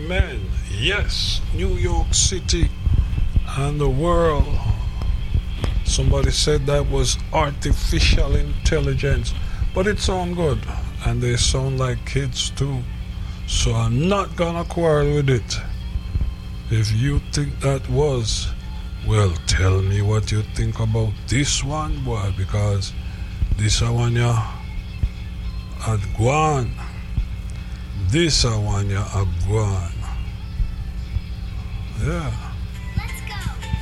Amen. Yes, New York City and the world. Somebody said that was artificial intelligence, but it sounds good, and they sound like kids too. So I'm not gonna quarrel with it. If you think that was, well, tell me what you think about this one, boy, because this one ya at Guan. This one ya at Guan. Yeah.